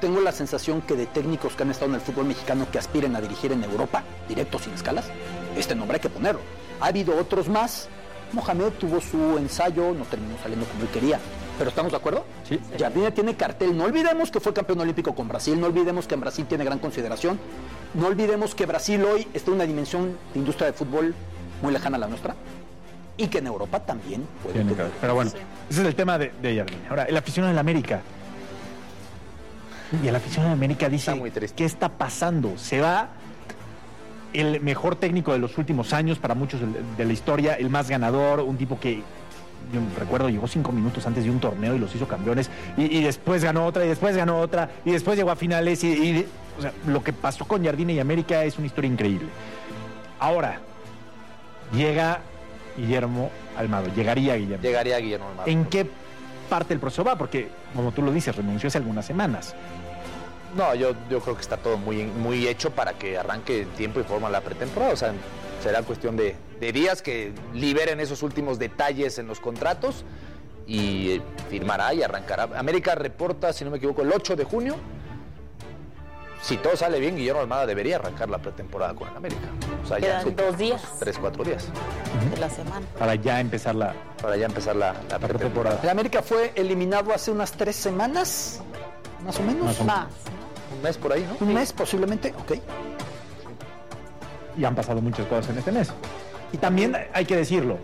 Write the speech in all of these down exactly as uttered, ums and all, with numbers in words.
tengo la sensación que de técnicos que han estado en el fútbol mexicano que aspiren a dirigir en Europa, directo sin escalas, este nombre hay que ponerlo. Ha habido otros más. Mohamed tuvo su ensayo, no terminó saliendo como él quería. ¿Pero estamos de acuerdo? Sí. Jardine tiene cartel. No olvidemos que fue campeón olímpico con Brasil. No olvidemos que en Brasil tiene gran consideración. No olvidemos que Brasil hoy está en una dimensión de industria de fútbol muy lejana a la nuestra. Y que en Europa también puede Tiene tener. que- Pero bueno, Sí. ese es el tema de, de Jardine. Ahora, el aficionado del América. Y el aficionado del América dice, Está muy triste. ¿qué está pasando? Se va el mejor técnico de los últimos años, para muchos de, de la historia, el más ganador, un tipo que, yo recuerdo, llegó cinco minutos antes de un torneo y los hizo campeones, y, y después ganó otra, y después ganó otra, y después llegó a finales, y, y o sea, lo que pasó con Jardine y América es una historia increíble. Ahora, llega Guillermo Almada, llegaría Guillermo. Llegaría Guillermo Almada. ¿En qué parte del proceso va? Porque, como tú lo dices, renunció hace algunas semanas. No, yo, yo creo que está todo muy, muy hecho para que arranque en tiempo y forma la pretemporada. O sea, será cuestión de, de días que liberen esos últimos detalles en los contratos y firmará y arrancará. América reporta, si no me equivoco, el ocho de junio. Si todo sale bien, Guillermo Almada debería arrancar la pretemporada con el América. O sea, ya Quedan dos días Tres, cuatro días de la semana. Para ya empezar la, para ya empezar la, la la pretemporada. pretemporada. El América fue eliminado hace unas tres semanas, más o menos. Más o menos. Más. Un mes por ahí, ¿no? Un mes posiblemente, ok. Y han pasado muchas cosas en este mes. Y también hay que decirlo,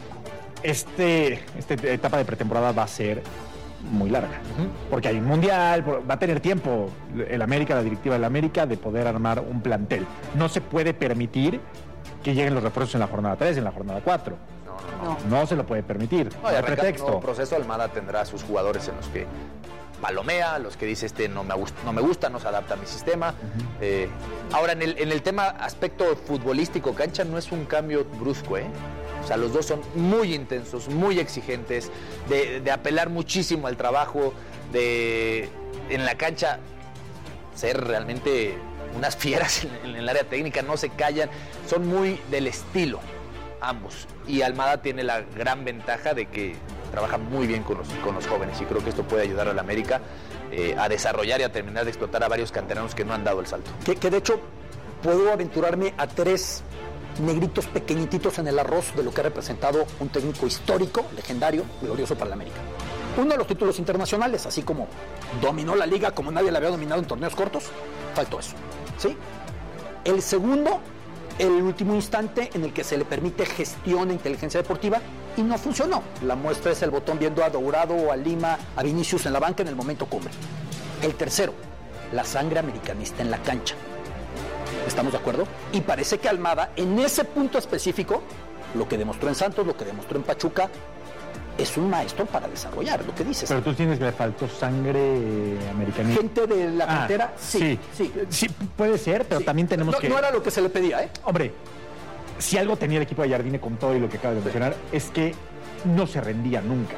este, esta etapa de pretemporada va a ser muy larga, porque hay un mundial, va a tener tiempo el América, la directiva del América, de poder armar un plantel. No se puede permitir que lleguen los refuerzos en la jornada tres, en la jornada cuatro. No, no, no. No. No se lo puede permitir. No, No y hay arranca un pretexto. nuevo proceso. Almada tendrá a sus jugadores en los que palomea, los que dice este no me, gust- no me gusta, no se adapta a mi sistema. Uh-huh. Eh, ahora, en el, en el tema aspecto futbolístico, cancha no es un cambio brusco, ¿eh? O sea, los dos son muy intensos, muy exigentes, de, de apelar muchísimo al trabajo, de en la cancha ser realmente unas fieras en, en el área técnica, no se callan, son muy del estilo ambos. Y Almada tiene la gran ventaja de que trabaja muy bien con los, con los jóvenes y creo que esto puede ayudar al América eh, a desarrollar y a terminar de explotar a varios canteranos que no han dado el salto. Que, que de hecho puedo aventurarme a tres negritos pequeñititos en el arroz de lo que ha representado un técnico histórico, legendario, glorioso para la América. Uno de los títulos internacionales, así como dominó la liga como nadie la había dominado en torneos cortos, faltó eso, ¿sí? El segundo, el último instante en el que se le permite gestión e inteligencia deportiva y no funcionó. La muestra es el botón viendo a Dourado, a Lima, a Vinicius en la banca en el momento cumbre. El tercero, la sangre americanista en la cancha. ¿Estamos de acuerdo? Y parece que Almada, en ese punto específico, lo que demostró en Santos, lo que demostró en Pachuca, es un maestro para desarrollar, lo que dices. Pero tú tienes que le faltó sangre americanista. Gente de la Ah, cantera, sí, sí. Sí, puede ser, pero sí. también tenemos no, que... no era lo que se le pedía, ¿eh? Hombre, si algo tenía el equipo de Jardine con todo y lo que acaba de mencionar, es que no se rendía nunca.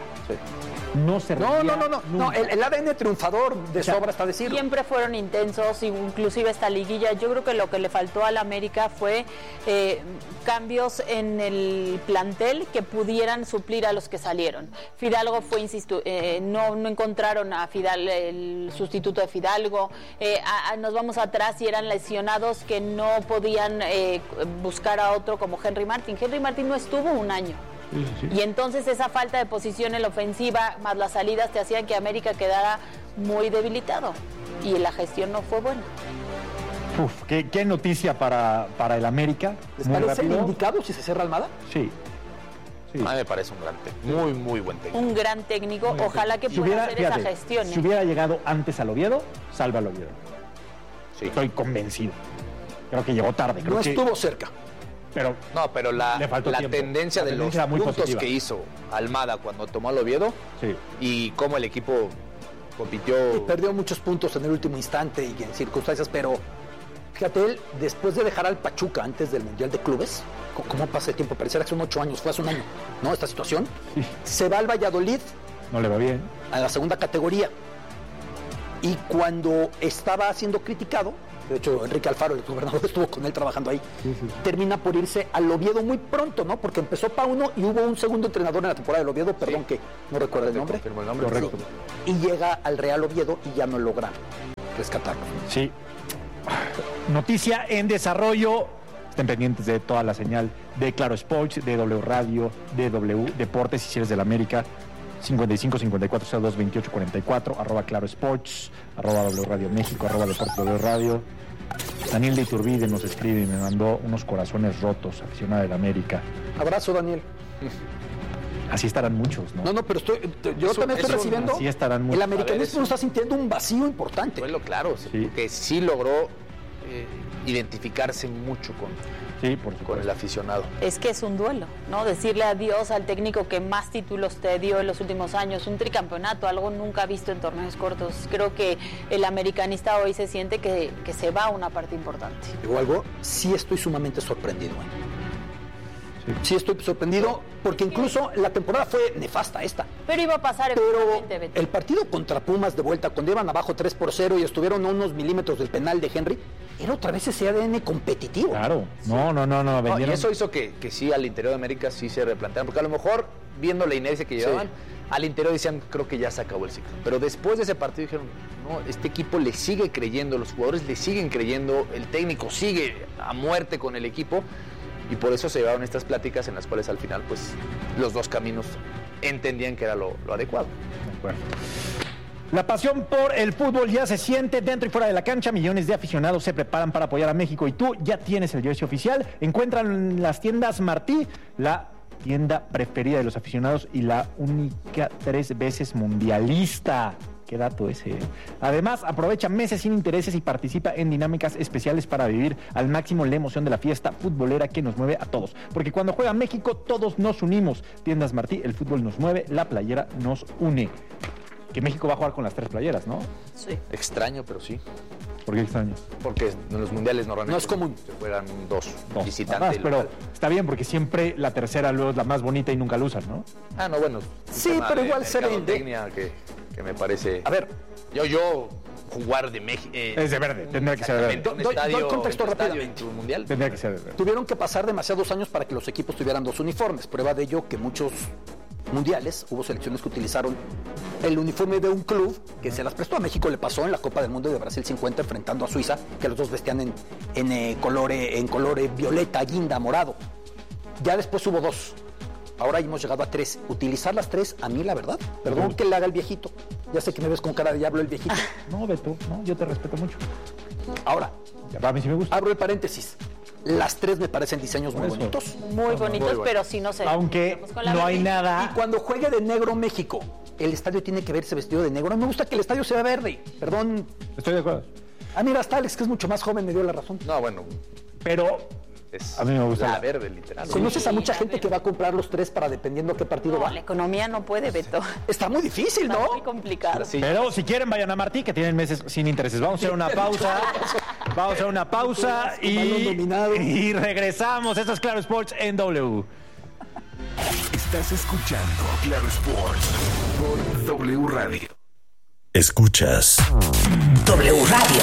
No se No, rendía no, no, no, no. nunca. El, el A D N triunfador de O sea, sobra está decirlo. Siempre fueron intensos, inclusive esta liguilla. Yo creo que lo que le faltó al América fue eh, cambios en el plantel que pudieran suplir a los que salieron. Fidalgo fue, insisto, eh, no, no encontraron a Fidal, el sustituto de Fidalgo. Eh, a, a, nos vamos atrás y eran lesionados que no podían eh, buscar a otro como Henry Martin. Henry Martin no estuvo un año. Sí, sí, sí. Y entonces esa falta de posición en la ofensiva más las salidas te hacían que América quedara muy debilitado y la gestión no fue buena. Uf, qué, qué noticia para, para el América. ¿Les Muy parece rápido. indicado si se cierra Almada? Sí. Sí. A mí me parece un gran técnico, muy, muy buen técnico. Un gran técnico, ojalá que Si pueda hubiera, hacer fíjate, esa gestión. si ¿eh? hubiera llegado antes al Oviedo, salva al Oviedo. Sí. Estoy convencido. Creo que llegó tarde. Creo No que, estuvo cerca. Pero No, pero la, Le faltó la tiempo. tendencia La de tendencia era los muy puntos positiva. que hizo Almada cuando tomó al Oviedo sí. y cómo el equipo compitió. Y perdió muchos puntos en el último instante y en circunstancias, pero fíjate, él, después de dejar al Pachuca antes del Mundial de Clubes, ¿cómo pasa el tiempo? Pareciera que son ocho años, fue hace un año, ¿no? Esta situación. Sí. Se va al Valladolid No le va bien. a la segunda categoría. Y cuando estaba siendo criticado, de hecho Enrique Alfaro, el gobernador, estuvo con él trabajando ahí, Sí, sí. termina por irse al Oviedo muy pronto, ¿no? Porque empezó Pauno y hubo un segundo entrenador en la temporada del Oviedo, perdón que no recuerdo el nombre. Confirmo el nombre. Correcto. Y llega al Real Oviedo y ya no logra rescatarlo. Sí. Noticia en desarrollo. Estén pendientes de toda la señal de Claro Sports, de W Radio, de W Deportes y si eres del América. cincuenta y cinco, cincuenta y cuatro, cero dos, veintiocho, cuarenta y cuatro, arroba Claro Sports, arroba W Radio México, arroba Deportes W Radio. Daniel de Iturbide nos escribe y me mandó unos corazones rotos, aficionada del América. Abrazo, Daniel. Así estarán muchos, ¿no? No, no, pero estoy, yo Eso, también estoy eso, recibiendo. Así estarán muchos. El americanismo está sintiendo un vacío importante. Bueno, claro, Sí. que sí logró eh, identificarse mucho con, Sí, por con supuesto. el aficionado. Es que es un duelo, ¿no? Decirle adiós al técnico que más títulos te dio en los últimos años, un tricampeonato, algo nunca visto en torneos cortos. Creo que el americanista hoy se siente que, que se va una parte importante. Digo algo, sí estoy sumamente sorprendido. ¿eh? Sí estoy sorprendido porque incluso la temporada fue nefasta esta. Pero iba a pasar Pero eventualmente, Beto. el partido contra Pumas de vuelta, cuando iban abajo tres por cero y estuvieron a unos milímetros del penal de Henry, era otra vez ese A D N competitivo. Claro. No, no, no, no. No, y Vendieron... eso hizo que, que sí al interior de América sí se replantearan, porque a lo mejor viendo la inercia que llevaban, al interior decían, creo que ya se acabó el ciclo. Pero después de ese partido dijeron, no, este equipo le sigue creyendo, los jugadores le siguen creyendo, el técnico sigue a muerte con el equipo, y por eso se llevaron estas pláticas en las cuales al final pues los dos caminos entendían que era lo, lo adecuado. De acuerdo. La pasión por el fútbol ya se siente dentro y fuera de la cancha. Millones de aficionados se preparan para apoyar a México y tú ya tienes el jersey oficial. Encuentran en las tiendas Martí, la tienda preferida de los aficionados y la única tres veces mundialista. Qué dato ese. Además, aprovecha meses sin intereses y participa en dinámicas especiales para vivir al máximo la emoción de la fiesta futbolera que nos mueve a todos. Porque cuando juega México, todos nos unimos. Tiendas Martí, el fútbol nos mueve, la playera nos une. Que México va a jugar con las tres playeras, ¿no? Sí. Extraño, pero sí. ¿Por qué extraño? Porque en los mundiales normalmente No es común. se juegan dos, No, visitante además, y pero local. está bien porque siempre la tercera luego es la más bonita y nunca la usan, ¿no? Ah, no, bueno. Sí, un tema pero de igual se vende. mercadotecnia que, que me parece. A ver, Yo, yo jugar de México. Es de verde, tendría que ser de verde. Doy- doy- doy contexto este rápidamente. En tu mundial. Tendría que ser de verde. tuvieron que pasar demasiados años para que los equipos tuvieran dos uniformes. Prueba de ello que muchos mundiales, hubo selecciones que utilizaron el uniforme de un club que se las prestó. A México le pasó en la Copa del Mundo de Brasil cincuenta enfrentando a Suiza, que los dos vestían en, en, eh, color, eh, en color eh, violeta, guinda, morado. Ya después hubo dos. Ahora hemos llegado a tres. Utilizar las tres, a mí la verdad, perdón que le haga el viejito. Ya sé que me ves con cara de diablo el viejito. No, Beto, no, yo te respeto mucho. Ahora, A mí sí me gusta. abro el paréntesis. Las tres me parecen diseños muy Por eso. bonitos. Muy bonitos, bueno. pero si no se... Aunque vamos con la no hay verde. Y nada. cuando juegue de negro México, el estadio tiene que verse vestido de negro. No me gusta que el estadio sea verde. Perdón. Estoy de acuerdo. Ah, mira, hasta Alex, que es mucho más joven, me dio la razón. No, bueno. Pero Es A mí me gusta la la- verde, literal. ¿Conoces a mucha la gente verde. que va a comprar los tres para dependiendo a qué partido No, va? la economía no puede, Beto. Está muy difícil, Está ¿no? muy complicado. Sí. Pero si quieren, vayan a Martí, que tienen meses sin intereses. Vamos a hacer una pausa. Vamos a hacer una pausa Qué balón y, dominado. y regresamos. Esto es Claro Sports en W. Estás escuchando Claro Sports por W Radio. Escuchas W Radio.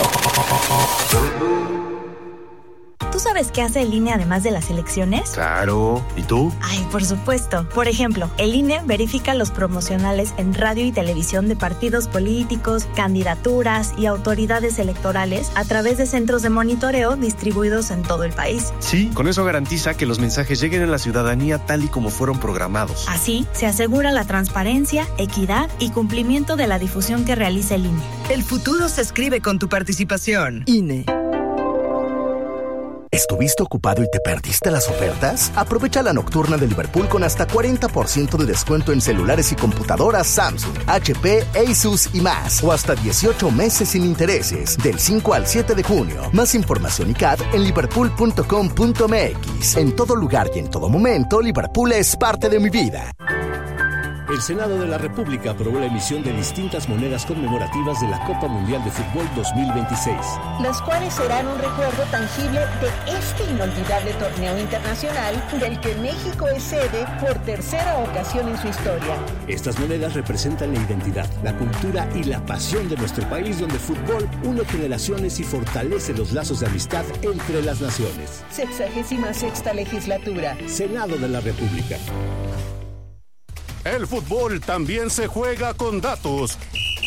¿Tú sabes qué hace el I N E además de las elecciones? Claro. ¿Y tú? Ay, por supuesto. Por ejemplo, el I N E verifica los promocionales en radio y televisión de partidos políticos, candidaturas y autoridades electorales a través de centros de monitoreo distribuidos en todo el país. Sí, con eso garantiza que los mensajes lleguen a la ciudadanía tal y como fueron programados. Así, se asegura la transparencia, equidad y cumplimiento de la difusión que realiza el I N E. El futuro se escribe con tu participación. I N E. ¿Estuviste ocupado y te perdiste las ofertas? Aprovecha la nocturna de Liverpool con hasta cuarenta por ciento de descuento en celulares y computadoras Samsung, H P, Asus y más. O hasta dieciocho meses sin intereses, del cinco al siete de junio. Más información y C A D en liverpool punto com punto m x. En todo lugar y en todo momento, Liverpool es parte de mi vida. El Senado de la República aprobó la emisión de distintas monedas conmemorativas de la Copa Mundial de Fútbol dos mil veintiséis. Las cuales serán un recuerdo tangible de este inolvidable torneo internacional del que México es sede por tercera ocasión en su historia. Estas monedas representan la identidad, la cultura y la pasión de nuestro país, donde el fútbol une generaciones y fortalece los lazos de amistad entre las naciones. Sexagésima sexta legislatura. Senado de la República. El fútbol también se juega con datos.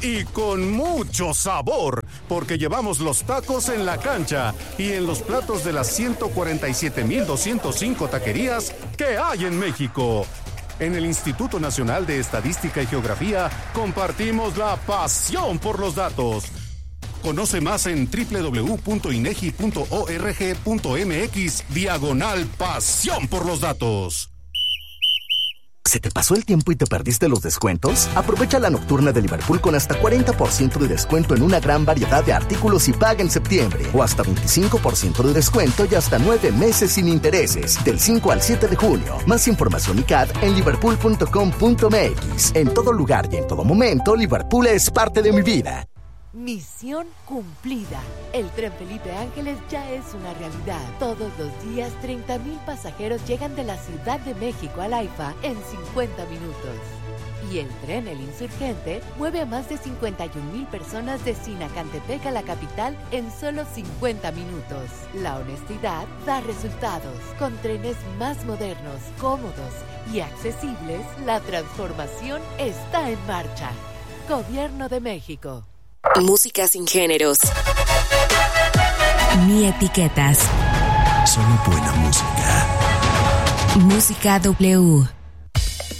y con mucho sabor, porque llevamos los tacos en la cancha y en los platos de las ciento cuarenta y siete mil doscientos cinco taquerías que hay en México. En el Instituto Nacional de Estadística y Geografía compartimos la pasión por los datos. Conoce más en doble u doble u doble u punto inegi punto org punto mx diagonal pasión por los datos. ¿Se te pasó el tiempo y te perdiste los descuentos? Aprovecha la nocturna de Liverpool con hasta cuarenta por ciento de descuento en una gran variedad de artículos y paga en septiembre. O hasta veinticinco por ciento de descuento y hasta nueve meses sin intereses. Del cinco al siete de junio. Más información y C A D en liverpool punto com punto mx. En todo lugar y en todo momento, Liverpool es parte de mi vida. Misión cumplida. El tren Felipe Ángeles ya es una realidad. Todos los días, treinta mil pasajeros llegan de la Ciudad de México al AIFA en cincuenta minutos. Y el tren El Insurgente mueve a más de cincuenta y un mil personas de Sinacantepec a la capital en solo cincuenta minutos. La honestidad da resultados. Con trenes más modernos, cómodos y accesibles, la transformación está en marcha. Gobierno de México. Música sin géneros ni etiquetas. Solo buena música. Música W.